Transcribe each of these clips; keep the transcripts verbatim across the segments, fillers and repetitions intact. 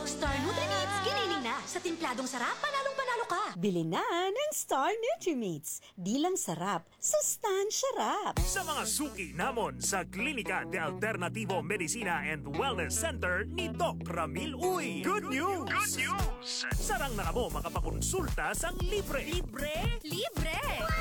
Star Nutri-Meats, giniling na. Sa timpladong sarap, panalong-panalo ka. Bili na ng Star Nutri-Meats. Di lang sarap, sustansya rap. Sa mga suki namon sa Klinika de Alternativo Medicina and Wellness Center ni Doc Ramil Uy. Good news! Good news! Sarang na kamo makapakonsulta sang libre. Libre? Libre!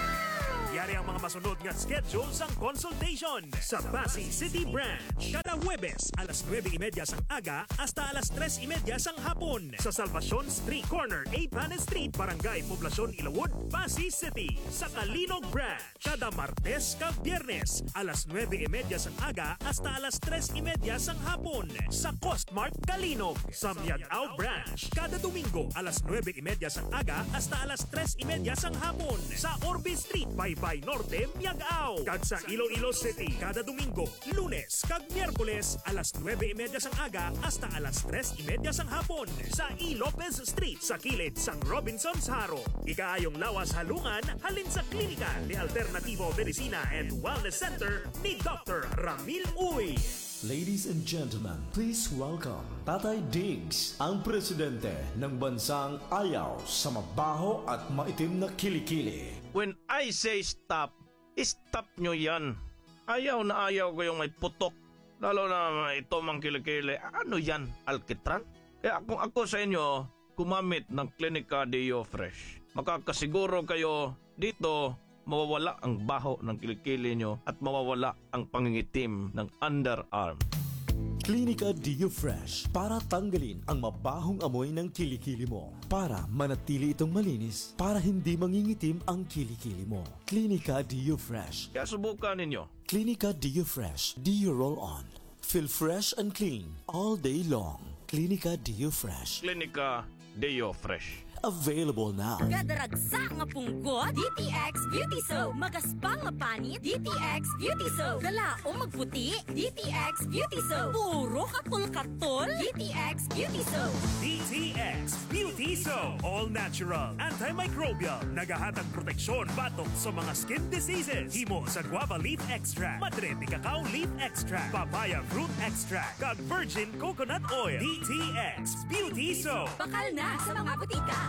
Yari ang mga masunod nga schedule sang consultation sa Pasig City Branch. Kada Huwebes, alas nueve y media sang aga hasta alas tres y media sang hapon sa Salvacion Street Corner, A. Panes Street, Barangay Poblacion, Ilawod, Pasig City. Sa Kalinog Branch, kada Martes kag Biyernes, alas nueve y media sang aga hasta alas tres y media sang hapon sa Costmark Kalinog. Sa Miagao Branch, kada Domingo, alas nueve y media sang aga hasta alas tres y media sang hapon sa Orbe Street, Baybay Norte, Miagao. Kag sa Iloilo City, kada Domingo, Lunes kag Miyerkules, alas nueve y media sang aga hasta alas tres y media sang hapon sa E. Lopez Street sa kilid sang Robinson's Haro. Ikaayong lawas halungan halin sa Klinika de Alternativo Medicina and Wellness Center ni Doctor Ramil Uy. Ladies and gentlemen, please welcome Tatay Diggs, ang presidente ng bansang ayaw sa mabaho at maitim na kilikili. When I say stop, stop nyo yan. Ayaw na ayaw ko yung may putok. Lalo na ito mang kilikili. Ano yan? Alkitran? Kaya kung ako sa inyo, gumamit ng Klinika Dio Fresh. Makakasiguro kayo dito mawawala ang baho ng kilikili nyo at mawawala ang pangingitim ng underarm. Klinika Dio Fresh para tanggalin ang mabahong amoy ng kilikili mo. Para manatili itong malinis, para hindi mangingitim ang kilikili mo. Klinika Dio Fresh. Kaya subukan ninyo. Klinika Dio Fresh. Dio Roll On. Feel fresh and clean all day long. Klinika Dio Fresh. Klinika Dio Fresh. Available now. Gadaragsa nga punggot, D T X Beauty Soap. Magaspang nga panit, D T X Beauty Soap. Galaong magputi, D T X Beauty Soap. Puro katol-katol, D T X Beauty Soap. D T X Beauty Soap. All natural, antimicrobial, nagahatag proteksyon batok sa mga skin diseases. Himo sa guava leaf extract, madre de cacao leaf extract, papaya fruit extract, kag virgin coconut oil. D T X Beauty Soap. Bakal na sa mga butika.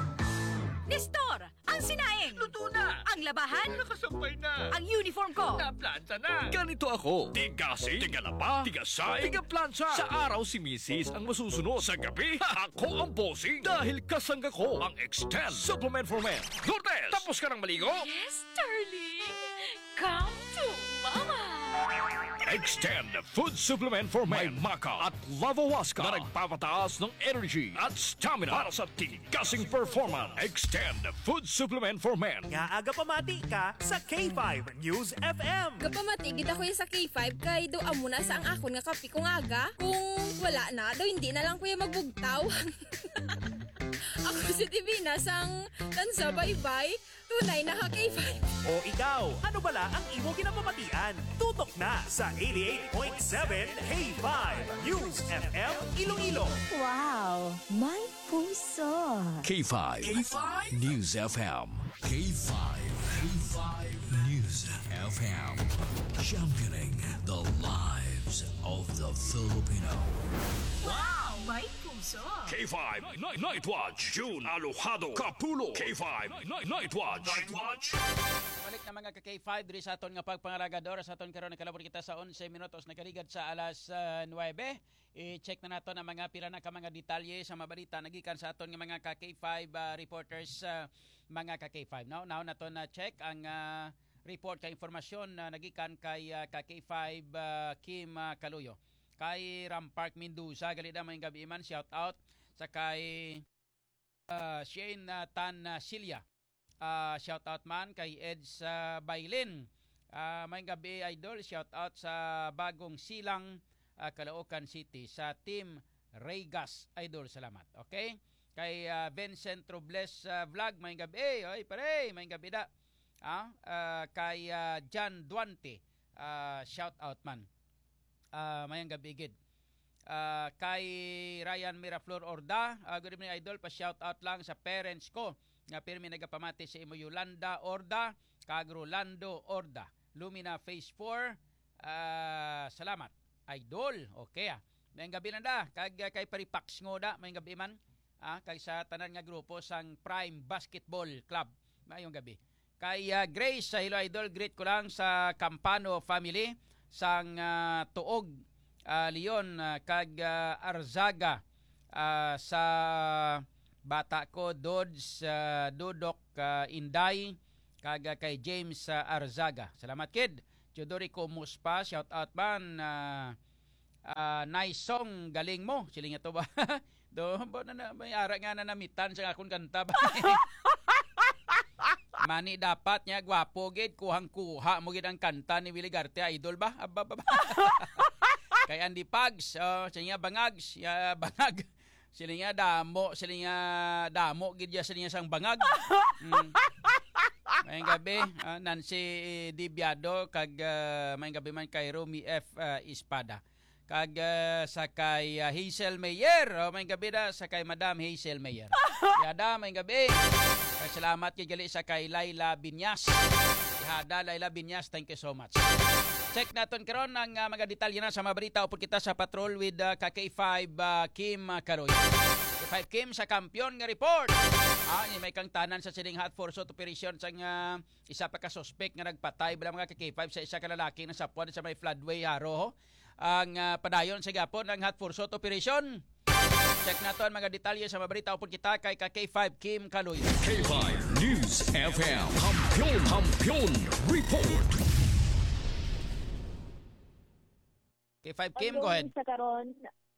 Nestor, ang sinaing. Luto na! Ang labahan. Nakasampay na! Ang uniform ko. Naplansa na! Ganito ako. Tigasi, tigalaba, tigasay, tigaplansya. Sa araw si Missus ang masusunod. Sa gabi, ako ang bossing. Dahil kasangga ko ang Extend Supplement for Men. Lourdes, tapos ka ng maligo? Yes, darling. Come to mama. Extend Food Supplement for Men. May Maca at Lavawaska na nagpapataas ng energy at stamina para sa tigasing performance. Extend Food Supplement for Men. Nga aga pamati ka sa K five News F M. Kapamatigid ako yung sa K five kay do amo na sa ang akon nga kapi kung aga. Kung wala na, do hindi na lang kuya magbugtaw. Ako si Divina sang tansa bye-bye. Tunay na ka K five. O ikaw, ano bala ang imo kinapamatian? Tutok na sa eighty-eight point seven K five News F M Iloilo. Wow, may puso. K five. K five News F M. K five. K five News F M. Championing the lives of the Filipino. Wow, may puso. K five Night, Night Watch. June Alojado Capulo. K five Night, Night Watch. Night Watch. Balik na mga ka-K five diri sa aton nga pagpangaragador sa aton karon nakalabot kita sa eleven minutos nakaligad sa alas uh, nine. I-check na nato ang mga pila na ka mga detalye sa mabalita nagikan sa aton nga mga ka-K five uh, reporters uh, mga ka-K five. Now, now nato na check ang uh, report kay informasyon na uh, nagikan kay uh, ka-K five uh, Kim uh, Kaluyo. Kay Rampark Mendoza galida man gabi man shout out sa kay uh, Shane uh, Tan uh, Silya. Uh, shout out man kay Eds uh, Bailin. Uh, may gabi idol, shout out sa Bagong Silang uh, Caloocan City sa Team Raygas idol, salamat. Okay? Kay uh, Vincent Robles uh, vlog may gabi, oy pare, may gabi da. Ah, uh, kay uh, John Duante uh, shout out man. Uh, may gabi gid. Uh, kay Ryan Miraflor Orda, uh, good evening idol, pa shout out lang sa parents ko nga pirmi nagapamati sa imo Yolanda Orda, kag Rolando Orda, Lumina Phase four. Uh, salamat idol. Okay ah. May gabi na da, kag uh, kay Paripax ngo da, may gabi man. Ah, kay sa tanan nga grupo sang Prime Basketball Club. Mayong gabi. Kay uh, Grace sa Hello Idol, greet ko lang sa Campano family sang uh, Tuog uh, Leon uh, kag uh, Arzaga uh, sa bata ko Dodds uh, Dudok uh, Inday kag uh, kay James uh, Arzaga. Salamat kid. Jodorico Muspa, shout out man. Uh, uh, nice song, galing mo. Siling ito ba? Do, ba na, na may ara nga na namitan sa akong kanta ba? Mani dapat niya gwapo gid kuhang-kuha mo gid ang kanta ni Willie Garte idol ba? Aba, ba, ba. Kay Andy Pags, oh, siya nga bangag, siya bangag. Sila nga damo, sila nga damo gid ya sila sang bangag. Mm. May gabi, uh, Nancy Dibiado kag uh, may gabi man kay Romy F uh, Espada. Kag uh, sa kay uh, Hazel Mayer, oh, may gabi da sa kay Madam Hazel Mayer. Yada may gabi. Kay salamat kay gali sa kay Laila Binyas. Yada Laila Binyas, thank you so much. Check naton karon ang uh, mga detalye na sa mga balita upod kita sa patrol with uh, K K five uh, Kim uh, Karoy. K five Kim sa kampiyon nga report. Ah, may kang tanan sa sining hot pursuit operation sang uh, isa pa ka suspect nga nagpatay bala mga K K five sa isa ka lalaki na sapon sa may floodway Haro. Ang uh, padayon sa gapon ng hot pursuit operation. Check nato ang mga detalye sa mga balita upod kita kay K K five Kim Karoy. K five News F M Kampiyon Kampiyon Report. K five Kim, go ahead. Sa karon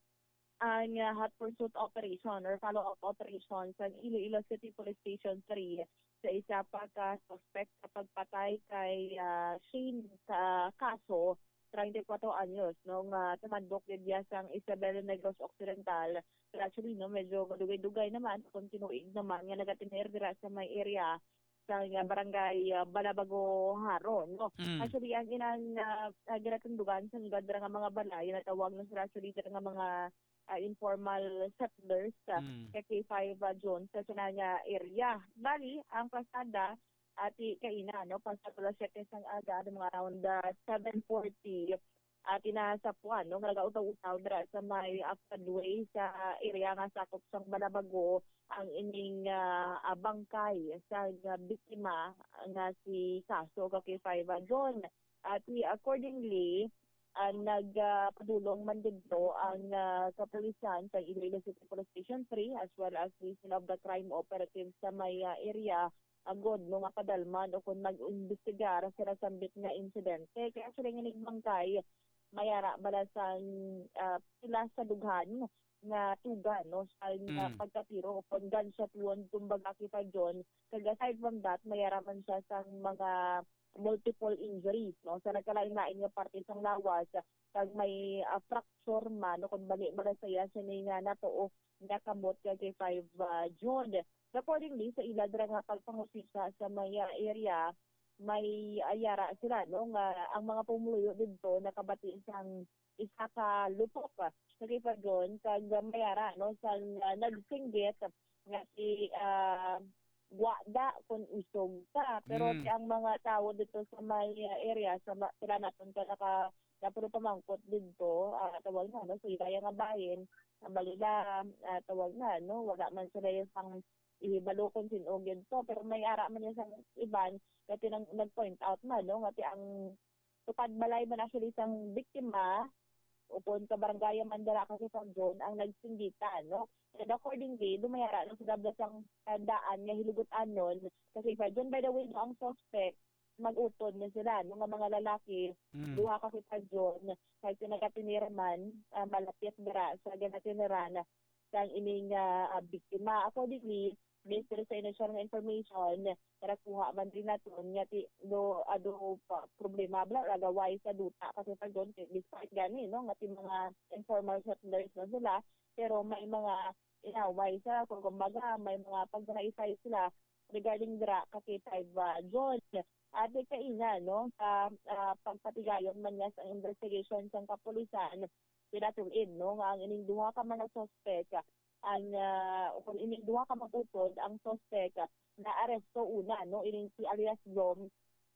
ang uh, hot pursuit operation or follow-up operation sa Iloilo City Police Station three sa isa pa ka suspect sa pagpatay kay uh, Shane sa kaso thirty-four anyos nung uh, tumandok din niya sang Isabela Negros Occidental. Pero actually, no, medyo dugay-dugay naman, kontinuig naman nga nagatinir dira sa may area sa uh, barangay uh, Balabago Haron. No? Mm. Actually, ang inang uh, uh, ginatundugan sa nga dira nga mga balay, natawag na sila actually dira nga mga uh, informal settlers sa uh, Mm. K K five uh, Jones sa sinanya area. Bali, ang pasada ati kaina no pasapula siyete sang aga ng mga around uh, seven forty at inasapuan no nagautaw-utaw dira sa may Afadway sa area nga sakop sang Balabago ang ining uh, bangkay sa uh, biktima nga si Kaso K K five uh, John at accordingly uh, nagpadulong uh, man dito ang uh, kapulisan sa Iloilo City Police Station three as well as the of the crime operatives sa may uh, area agod no nga padalman o kung nag-imbestigar sila sa bit nga insidente. Kaya actually nga nagbangkay mayara bala sa uh, sila sa dughan nga tugan no sa mm. pagkatiro o kung gunshot wound kumbaga kita John. Kag aside from that mayara man siya sa mga multiple injuries no sa nagkalain-lain nga parte sang lawas kag may uh, fracture man no kung bali bala saya sa nga nato nakamot kay K five uh, John. Accordingly, sa ila dira nga pagpangusisa sa may area, may ayara sila no nga ang mga pumuluyo didto nakabati sang isa ka lutok sa Kipagon kag mayara no sa uh, nagsinggit nga si uh, Guada kung usog ta pero mm. ang mga tao dito sa may area sa sila naton ka naka napuro pamangkot didto uh, tawag na no so kaya nga bahin ang balila uh, tawag na no wala man sila yung ibalokon sinugid to pero may ara man yung sang iban kasi nang nag-point out man no ngati ang tupad balay man actually sang biktima upon ka barangay Mandara kasi sa John ang nagsinggitan no and accordingly dumayara no sa dabla sang uh, daan nga hilugot anon kasi pa John by the way no, ang suspect mag-utod na sila no nga mga lalaki mm. duha kasi pa John kahit nagatiniraman uh, malapit dira sa ganatiniran sang ining uh, biktima accordingly based sa initial nga information para kuha man rin natin nga ti do ado pa problema bla lagaway sa duta kasi pag doon despite gani no nga ti mga informal settlers na sila pero may mga inaway sa kung kumbaga may mga pagkanaisay sila regarding dra kasi five uh, John at kaina no sa uh, pagpatigayon man niya sa investigation sa kapulisan pinatulid no nga ang ining duha ka mga suspect ang uh, kung ining duha ka magutod ang suspect na aresto una no ining si alias Dom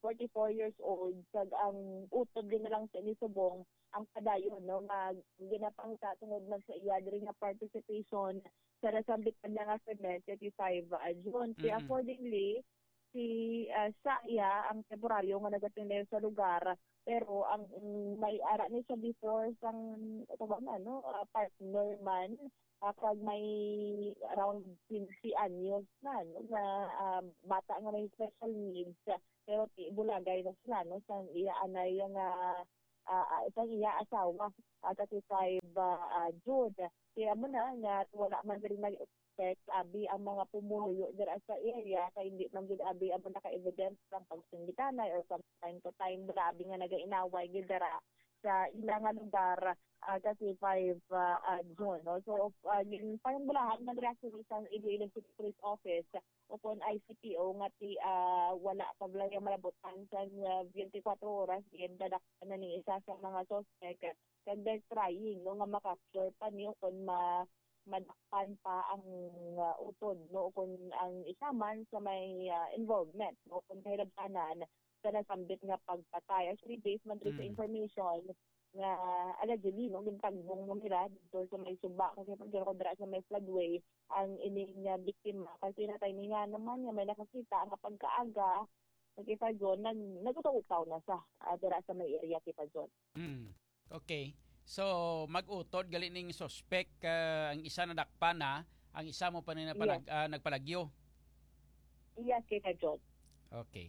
forty-four years old, kag ang utod din na lang sa inisubong ang padayon, no, nga ginapang katungod man sa iya diri nga participation sa nasambit pa niya nga segment thirty-five uh, June. Kaya Mm-mm. accordingly, si uh, sa iya ang temporaryo nga nagatindayo sa lugar, pero ang um, may ara ni siya before sang ito ba na, no, uh, partner man, uh, pag may around fifty anyos na, no, na uh, bata nga may special needs, uh, pero ti bulagay na sila, no, sang iya anay nga uh, uh, isang iya asawa at thirty-five uh, uh, June. Kaya mo na nga wala man rin mag-expect abi ang mga pumuyo dira sa area kay hindi man gid abi ang naka-evidence ng pagsindikanay or from time to time grabe nga nagainaway gid dira sa ilang nga lugar uh, kasi five uh, uh, June. No? So, uh, yung pangbulahan ng reaction sa Iloilo City Police Office upon I C P O nga ti uh, wala pa bala yung malabutan sa uh, twenty-four oras din dadakpan na ni isa sa mga suspect kag they're trying no nga makapture pa niyo kung ma madakpan pa ang uh, utod no kung ang isa man sa may uh, involvement no kung kahilabtanan sa nasambit nga pagpatay. Actually, based man rin sa Mm. information nga allegedly, no, yung tagbong mamira dito sa may suba kasi pag ko dira sa may floodway ang ining uh, biktima kasi natay nga naman nga may nakakita nga pagkaaga nagkipa John nag nagutaw na sa uh, dira sa may area kipa John. Mm. Okay. So, mag-utod gali ning suspect uh, ang isa na dakpa na, ang isa mo pa rin na palag, ah, nagpalagyo. Yes, kita John. Okay.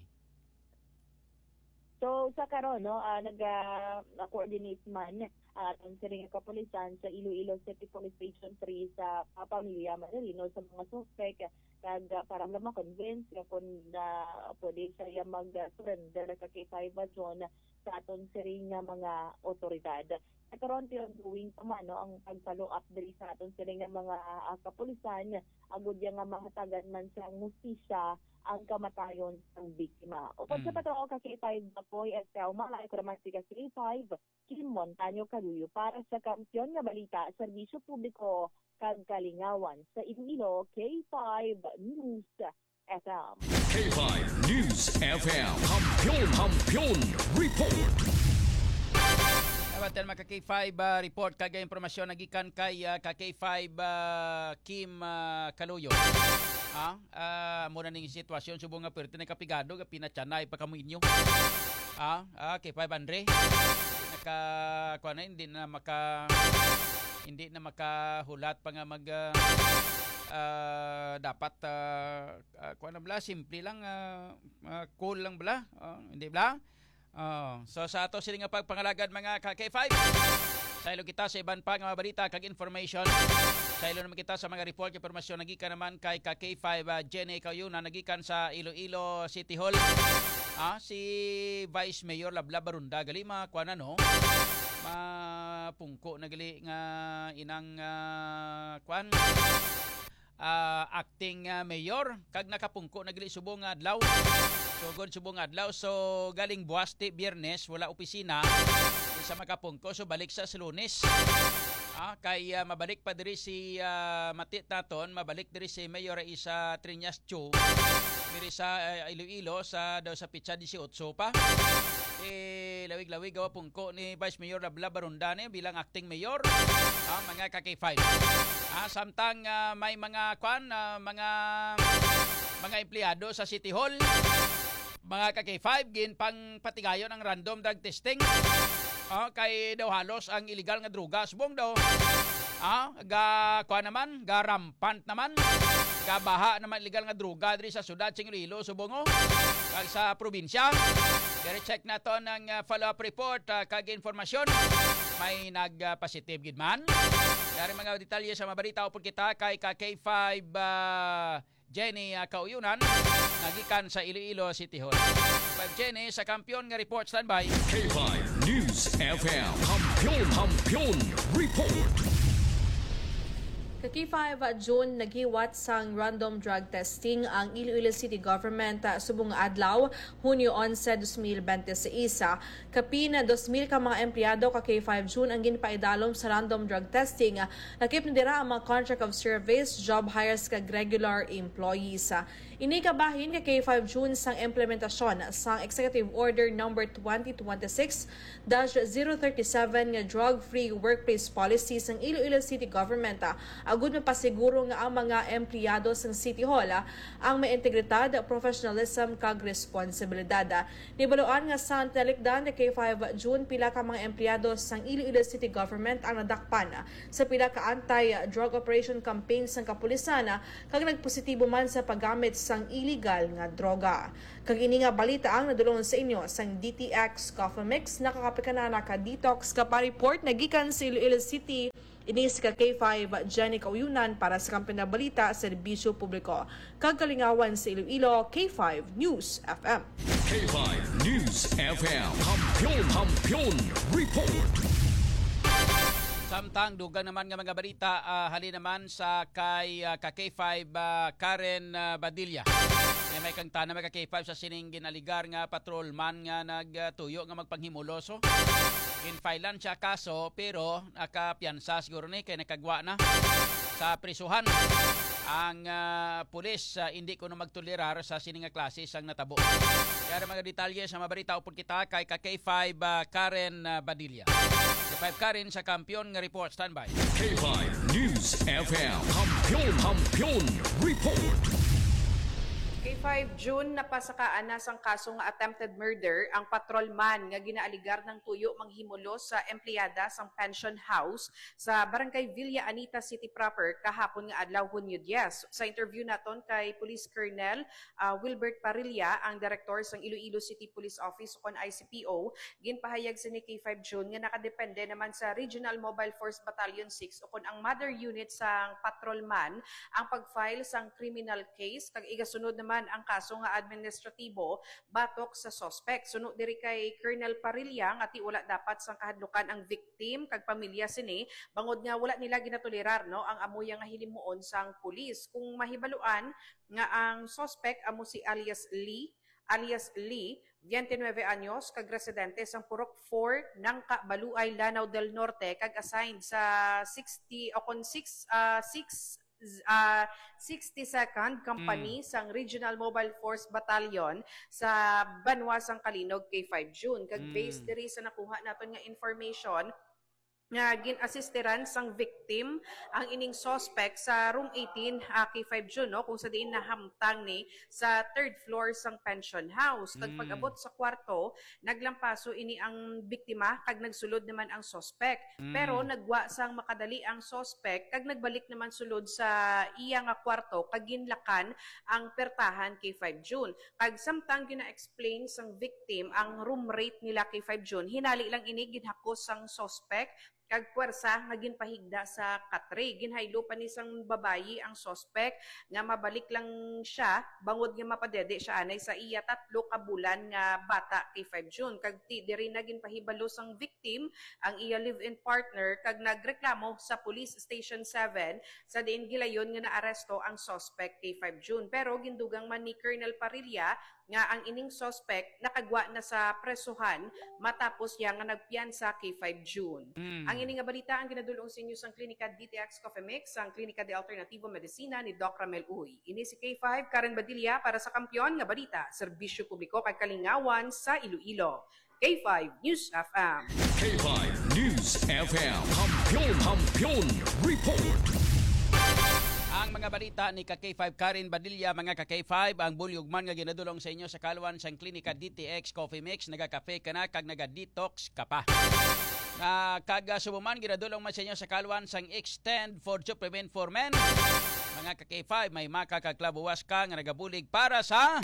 So sa karon no uh, nag-coordinate man ang uh, siring kapulisan sa Iloilo City Police Station three sa uh, pamilya Mandarino sa mga suspect kag uh, para lang ma-convince nga kung uh, pwede siya mag-surrender sa K five John sa aton siring nga mga otoridad. Sa karon ti ongoing pa man no ang pag-follow up diri sa aton siring nga mga uh, kapulisan agud yang nga mahatagan man sa hustisya ang kamatayon ng biktima. O pag Mm. sa patao ka K five na po, at sa umalay ko naman si K five, Kim Montaño Caluyo para sa kampiyon nga balita, serbisyo publiko, kag kalingawan sa Iloilo, K five News F M. K five News F M. Kampiyon, kampiyon, report. Abatan maka K five uh, report kagay impormasyon nagikan kay uh, ka K five uh, Kim uh, Caluyo. Ah, uh, muna ning sitwasyon subong nga perti na kapigado nga pinatsanay pa kamo inyo. Ah, ah K five Andre. Naka kuan na hindi na maka hindi na makahulat pa nga mag uh, uh, dapat uh, uh, kuan na bala simple lang uh, uh, cool lang bala. Uh, hindi bala. Oh, so sa ato sila nga pagpangalagad mga ka K five. Sa ilo kita sa iban pa nga mga balita kag information. Sa ilo naman kita sa mga report impormasyon nagikan naman kay ka K five uh, Jenny Cayuna nagikan sa Iloilo City Hall. Ah, si Vice Mayor Labla Barunda gali ma kuan ano. Mapungko na gali nga inang uh, kuan uh, acting uh, mayor kag nakapungko na gali subong adlaw. So good subong adlaw so galing buwas ti Biyernes wala opisina sa makapungko so balik sa Lunes. Ah kay uh, mabalik pa diri si uh, Matit naton mabalik diri si Mayor Isa Triñas Chu diri sa uh, Iloilo sa daw sa pitsa eighteen pa. Eh lawig-lawig gawa pungko ni Vice Mayor Labla Barundane bilang acting mayor. Ah mga ka K five. Ah samtang uh, may mga kwan uh, mga mga empleyado sa City Hall mga ka K five gin pang patigayon ang random drug testing. Ah, kay daw halos ang illegal nga droga subong daw. Ah, ga kuha naman, ga rampant naman. Ga baha naman illegal nga droga diri sa syudad sing Iloilo subong o. Kag sa probinsya. Pero check na to ng uh, follow-up report uh, kag informasyon. May nag-positive uh, gid man. Dari mga detalye sa mabalita upod kita kay ka K five uh, Jenny uh, Kauyunan nagikan sa Iloilo City Hall. Five Jenny sa kampiyon nga report standby. K five News F M. Kampiyon, kampiyon, report. Ka K five June naghiwat sang random drug testing ang Iloilo City Government uh, subong adlaw Hunyo eleven, twenty twenty-six. Kapin na two thousand ka mga empleyado ka K five June ang ginpaidalom sa random drug testing. Uh, lakip na dira ang mga contract of service, job hires kag regular employees. Uh, Ini kabahin ka K five June sang implementasyon sang Executive Order number twenty twenty-six dash zero thirty-seven nga drug-free workplace policy sang Iloilo City Government. Uh, agud mapasiguro nga ang mga empleyado sang City Hall ah, ang may integridad, professionalism kag responsibilidad. Ah. Nibaluan nga sa talikdan ni K five June pila ka mga empleyado sang Iloilo City Government ang nadakpan ah, sa pila ka anti-drug operation campaign sang kapulisan ah, kag nagpositibo man sa paggamit sang illegal nga droga. Kag ini nga balita ang nadulong sa inyo sang D T X Coffee Mix nakakapikanana ka detox ka pa-report nagikan sa Iloilo City. Inis ka K five Jenny Kauyunan para sa Kampiyon na Balita, Serbisyo Publiko. Kagalingawan sa Iloilo, K five News F M. K five News F M. Kampiyon, Kampiyon Report. Samtang dugang naman nga mga balita, uh, hali naman sa kay uh, ka K five uh, Karen uh, Badilla. May may kang tanang ka K five sa sining ginaligar nga patrolman nga nagtuyo nga magpanghimuloso. In-filean siya kaso pero nakapiyansa siguro ni kay nakagwa na sa prisuhan. Ang uh, pulis uh, hindi ko na magtolerar sa sining nga klase sang natabo. Kaya mga detalye sa mabalita upod kita kay ka K five uh, Karen uh, Badilla. K five Karen sa Kampiyon nga report, standby. K five News F M. Kampiyon, Kampiyon Report. K five June napasakaan na sang kaso nga attempted murder ang patrolman nga ginaaligar ng tuyo manghimulo sa empleyada sang pension house sa Barangay Villa Anita City proper kahapon nga adlaw Hunyo ten. Sa interview naton kay Police Colonel uh, Wilbert Parilla, ang director sang Iloilo City Police Office kon I C P O, ginpahayag sa ni K five June nga nakadepende naman sa Regional Mobile Force Battalion six o kon ang mother unit sang patrolman ang pag-file sang criminal case kag igasunod naman ang kaso nga administratibo batok sa suspect. Sunod diri kay Colonel Parilla nga ti wala dapat sang kahadlukan ang victim kag pamilya sini bangod nga wala nila ginatolerar no ang amoya nga hilimuon sang pulis. Kung mahibaluan nga ang suspect amo si alias Lee alias Lee, twenty-nine anyos, kag residente sang Purok four ng Baluay, Lanao del Norte, kag assigned sa sixty o kon six uh, six Uh, sixty-second Company mm. sang Regional Mobile Force Battalion sa Banwa sang Kalinog K five June. Kag mm. based diri sa nakuha naton nga information nga gin-assisteran sang victim ang ining suspect sa room eighteen uh, K five June no kung sa diin nahamtang ni sa third floor sang pension house. Kag mm. pag-abot sa kwarto naglampaso ini ang biktima kag nagsulod naman ang suspect. Mm. Pero nagwa sang makadali ang suspect kag nagbalik naman sulod sa iya nga kwarto kag ginlakan ang pertahan K five June. Kag samtang gina-explain sang victim ang room rate nila K five June, hinali lang ini ginhakos sang suspect kag puwersa nga ginpahigda sa katre. Ginhaylo pa ni sang babayi ang suspect nga mabalik lang siya bangod nga mapadede siya anay sa iya tatlo ka bulan nga bata K five June. Kag ti diri na ginpahibalo sang victim ang iya live-in partner kag nagreklamo sa Police Station seven sa diin gilayon nga naaresto ang suspect K five June. Pero gindugang man ni Colonel Parilla nga ang ining suspect nakagwa na sa presuhan matapos siya nga nagpiyansa K five June. Mm. Ang ining nga balita ang ginadulong sa inyo sang Klinika D T X Coffee Mix, ang Klinika de Alternativo Medicina ni Doc Ramel Uy. Ini si K five Karen Badilla para sa Kampiyon nga Balita, Serbisyo Publiko kay Kalingawan sa Iloilo. K five News F M. K five News F M. Kampiyon, Kampiyon Report. Ang mga balita ni ka K five Karen Badilla, mga ka K five, ang bulyugman nga ginadulong sa inyo sa kaluan sang Klinika D T X Coffee Mix, nagakape ka na kag naga-detox ka pa. Na kag sumuman ginadulong man sa inyo sa kaluan sang Extend for Supplement for Men. Mga ka K five, may maka kag klabuwas ka nga nagabulig para sa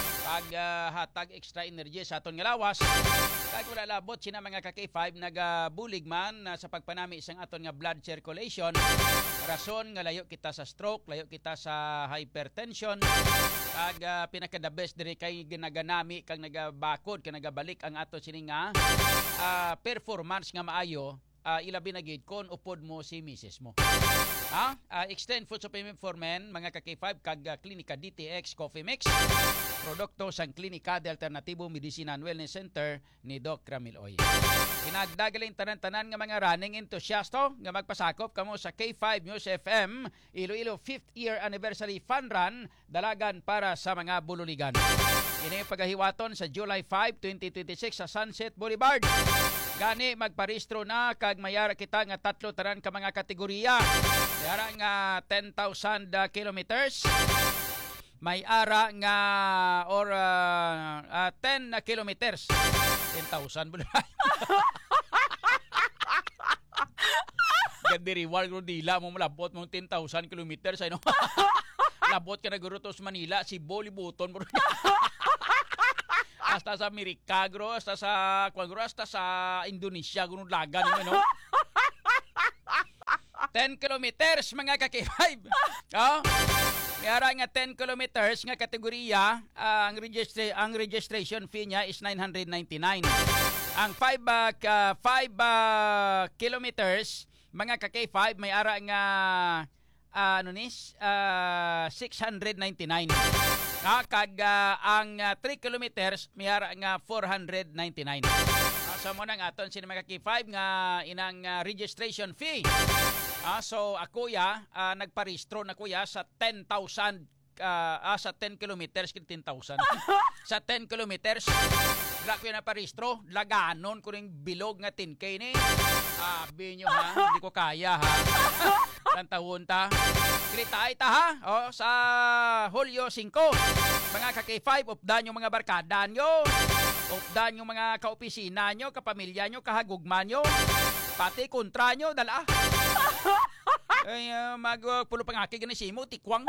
paghatag uh, extra energy sa aton nga lawas. Kag wala labot sina mga ka K five nagabulig man uh, sa pagpanami sang aton nga blood circulation. Rason nga layo kita sa stroke, layo kita sa hypertension. Kag uh, pinaka the best diri kay ginaganami kag nagabakod kag nagabalik ang ato sini nga uh, performance nga maayo, uh, ilabi na gid kon upod mo si misis mo. Ha? Uh, extend food supplement for men, mga ka-K five, kag uh, Klinika D T X Coffee Mix. Produkto sang Klinika de Alternatibo Medicina and Wellness Center ni Doc Ramil Oy. Pinagdagaling tanan-tanan nga mga running enthusiasto nga magpasakop kamo sa K five News F M Iloilo fifth year anniversary fun run dalagan para sa mga bululigan. Ini pagahiwaton sa July fifth, twenty twenty-six sa Sunset Boulevard. Gani magparehistro na kag mayara kita nga tatlo tanan ka mga kategorya. Mayara nga ten thousand uh, kilometers. May ara nga or uh, uh, ten uh, kilometers. ten thousand bulan. Gandi reward ko dila mo malabot mong ten thousand kilometers ay no. Labot ka na guruto sa Manila, si Bolibuton mo. Hasta sa Amerika, gro, hasta sa Kuangro, hasta sa Indonesia, gunong lagan mo, no? ten kilometers, mga ka-K five. Oh? Mayara nga ten kilometers nga kategorya, uh, ang, registra- ang registration fee niya is nine hundred ninety-nine. Ang five uh, ka, five uh, kilometers, mga ka-K five, may ara nga uh, ano nis, uh, six hundred ninety-nine. Ah, kag uh, ang uh, three kilometers, may ara nga four hundred ninety-nine. Ah, so mo nang aton sino mga ka-K five nga inang uh, registration fee. Ah, so ako ya uh, nagparehistro na kuya sa ten thousand uh, ah, sa ten kilometers kin ten thousand. Sa ten kilometers la ko na parehistro, laganon ko ning bilog nga ten K ni. Abi nyo ha, hindi ko kaya ha. Tan taon ta. Kilitay ta ha. Oh, sa Hulyo five, mga ka-K five, updan yung mga barkada nyo. Updan yung mga kaopisina nyo, kapamilya nyo, kahagugman nyo. Pati kontra nyo, dala. Ay, uh, magpulo pang aki ganin simo, tikwang.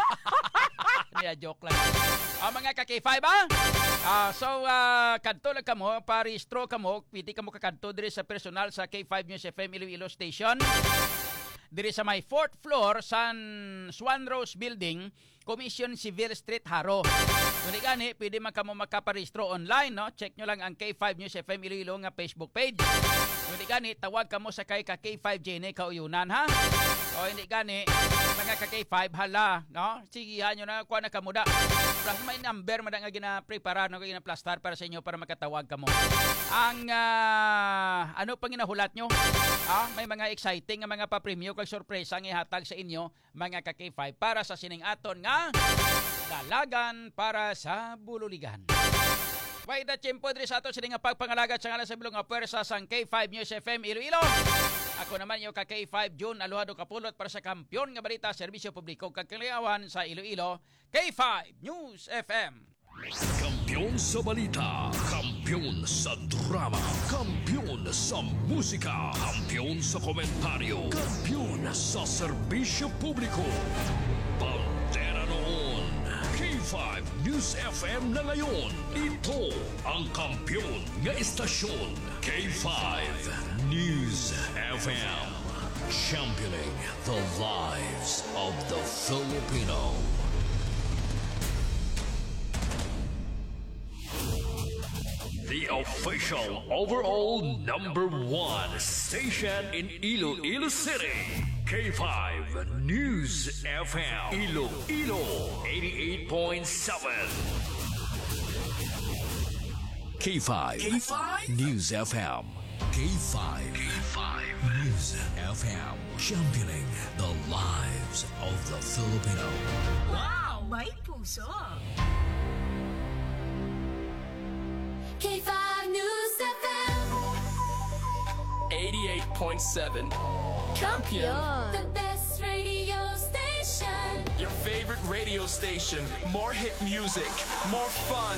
Niya, joke lang. Uh, mga ka-K five, ha? Uh, so, uh, kanto lang kamo, parehistro kamo, piti kamo kakanto diri sa personal sa K five News F M Iloilo Station. Diri sa may fourth floor San Swan Rose Building, Commission Civil Street, Haro. Kung di gani, pwede man kamo makaparehistro online, no? Check nyo lang ang K five News F M Iloilo nga Facebook page. Kung di gani, tawag kamo sa kay ka K five J N Kauyunan, ha? O hindi gani, mga ka K five, hala, no? Sigihan nyo na, kuha na kamo da. Plus may number man nga gina-prepare, no? Gina-plastar para sa inyo para makatawag kamo. Ang, uh, ano pang ginahulat nyo? Ah, may mga exciting nga mga pa-premyo kag sorpresa nga ihatag sa inyo, mga ka K five, para sa sining aton nga dalagan para sa bululigan. Way da tiyempo diri sa aton sining nga pagpangalagat sa ngalan sa bilong nga puwersa sang K five News F M Iloilo. Ako naman yung ka K five June Aluhado Kapulot para sa kampyon nga balita, serbisyo publiko kag kaliawan sa Iloilo, K five News F M. Kampiyon sa balita, kampiyon sa drama, kampiyon sa musika, kampiyon sa komentaryo, kampiyon sa serbisyo publiko. Pantera noon, K five News F M na ngayon. Ito ang kampiyon nga istasyon, K five News F M. Championing the lives of the Filipino. The official overall number one station in Iloilo City. K five News F M. Iloilo eighty-eight point seven. K five. K five News F M. K five. K five News F M. Championing the lives of the Filipino. Wow, may puso! K five News F M eighty-eight point seven. Champion. The best radio station. Your favorite radio station. More hit music, more fun,